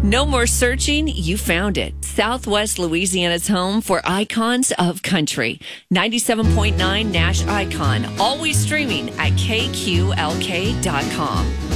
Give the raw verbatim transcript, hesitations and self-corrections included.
No more searching. You found it. Southwest Louisiana's home for icons of country. ninety-seven point nine Nash Icon. Always streaming at K Q L K dot com.